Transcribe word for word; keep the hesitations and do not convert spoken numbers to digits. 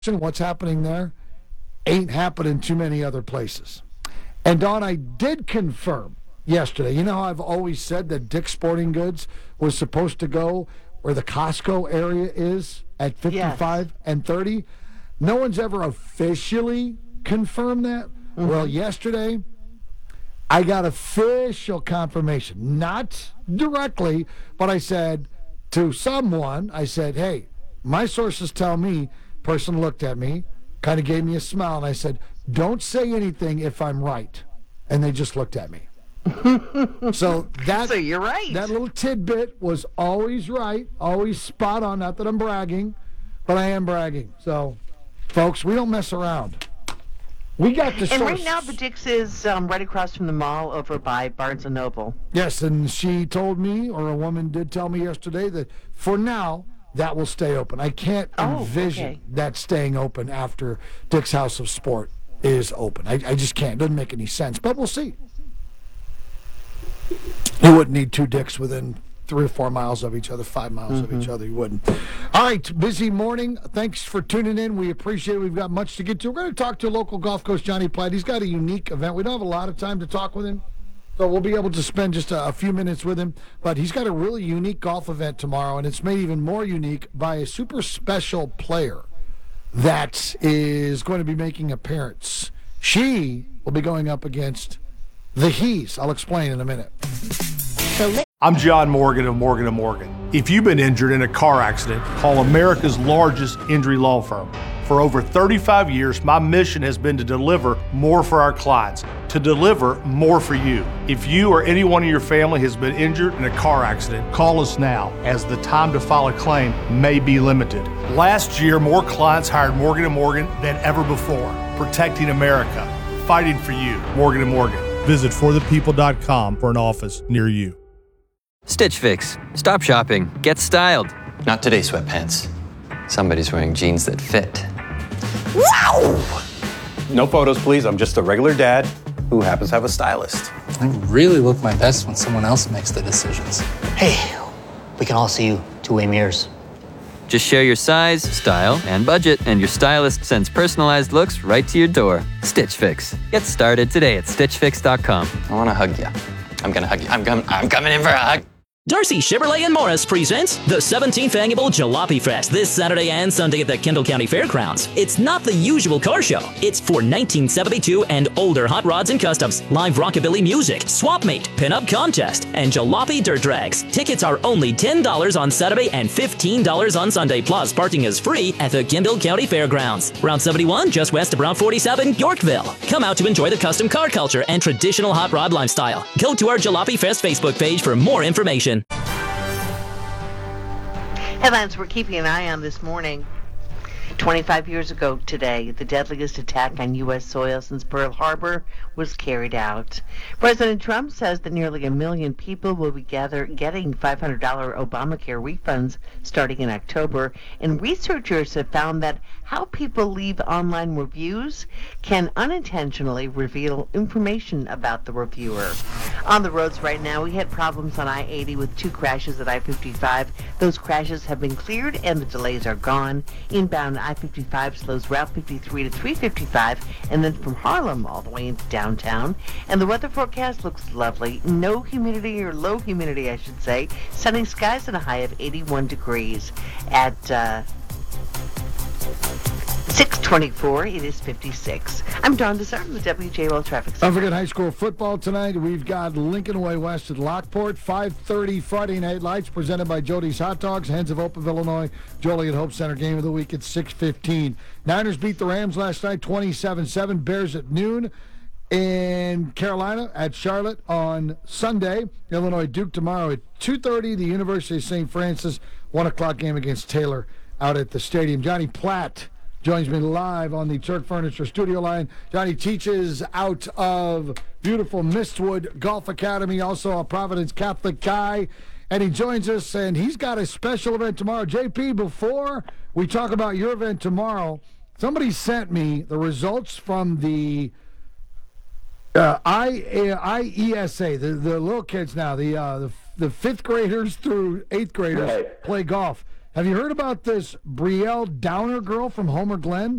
what's happening there ain't happening too many other places. And, Dawn, I did confirm yesterday. You know how I've always said that Dick's Sporting Goods was supposed to go where the Costco area is at fifty-five yes. and thirty? No one's ever officially confirmed that. Mm-hmm. Well, yesterday, I got official confirmation. Not directly, but I said to someone, I said, hey, my sources tell me, person looked at me, kind of gave me a smile, and I said, don't say anything if I'm right. And they just looked at me. so that so you're right. That little tidbit was always right, always spot on. Not that I'm bragging, but I am bragging. So, folks, we don't mess around. We got the And source. right now, the Dick's is um, right across from the mall over by Barnes and Noble. Yes, and she told me, or a woman did tell me yesterday, that for now, that will stay open. I can't oh, envision okay. that staying open after Dick's House of Sport is open. I, I just can't. It doesn't make any sense, but we'll see. You wouldn't need two Dicks within three or four miles of each other, five miles mm-hmm. of each other. You wouldn't. All right, busy morning. Thanks for tuning in. We appreciate it. We've got much to get to. We're going to talk to local golf coach Johnny Platt. He's got a unique event. We don't have a lot of time to talk with him, so we'll be able to spend just a, a few minutes with him. But he's got a really unique golf event tomorrow, and it's made even more unique by a super special player that is going to be making an appearance. She will be going up against the He's. I'll explain in a minute. I'm John Morgan of Morgan and Morgan. If you've been injured in a car accident, call America's largest injury law firm. For over thirty-five years, my mission has been to deliver more for our clients, to deliver more for you. If you or anyone in your family has been injured in a car accident, call us now, as the time to file a claim may be limited. Last year, more clients hired Morgan and Morgan than ever before, protecting America, fighting for you. Morgan and Morgan. Visit for the people dot com for an office near you. Stitch Fix. Stop shopping. Get styled. Not today, sweatpants. Somebody's wearing jeans that fit. Wow! No photos, please. I'm just a regular dad who happens to have a stylist. I really look my best when someone else makes the decisions. Hey, we can all see you two-way mirrors. Just share your size, style, and budget, and your stylist sends personalized looks right to your door. Stitch Fix. Get started today at stitch fix dot com. I want to hug you. I'm going to hug you. I'm, com- I'm coming in for a hug. Darcy Chevrolet and Morris presents the seventeenth Annual Jalopy Fest this Saturday and Sunday at the Kendall County Fairgrounds. It's not the usual car show. It's for nineteen seventy-two and older hot rods and customs, live rockabilly music, swap meet, pinup contest, and jalopy dirt drags. Tickets are only ten dollars on Saturday and fifteen dollars on Sunday, plus parking is free at the Kendall County Fairgrounds. Route seventy-one, just west of Route forty-seven, Yorkville. Come out to enjoy the custom car culture and traditional hot rod lifestyle. Go to our Jalopy Fest Facebook page for more information. Headlines we're keeping an eye on this morning. twenty-five years ago today, the deadliest attack on U S soil since Pearl Harbor was carried out. President Trump says that nearly a million people will be gather, getting five hundred dollars Obamacare refunds starting in October, and researchers have found that how people leave online reviews can unintentionally reveal information about the reviewer. On the roads right now, we had problems on I eighty with two crashes at I fifty-five. Those crashes have been cleared and the delays are gone. Inbound I fifty-five slows Route fifty-three to three fifty-five, and then from Harlem all the way into downtown. And the weather forecast looks lovely. No humidity, or low humidity, I should say. Sunny skies and a high of eighty-one degrees. At uh, six twenty-four, it is fifty-six. I'm Dawn DeSarm, the W J L Traffic Center. Don't forget high school football tonight. We've got Lincoln Way West at Lockport. five thirty Friday Night Lights presented by Jody's Hot Dogs. Hands of Hope of Illinois. Joliet Hope Center game of the week at six fifteen. Niners beat the Rams last night twenty-seven seven. Bears at noon. In Carolina at Charlotte on Sunday. Illinois Duke tomorrow at two thirty. The University of Saint Francis. one o'clock game against Taylor out at the stadium. Johnny Platt joins me live on the Turk Furniture studio line. Johnny teaches out of beautiful Mistwood Golf Academy, also a Providence Catholic guy, and he joins us, and he's got a special event tomorrow. J P, before we talk about your event tomorrow, somebody sent me the results from the uh, I, I E S A, the, the little kids now, the, uh, the the fifth graders through eighth graders right. play golf. Have you heard about this Brielle Downer girl from Homer Glen?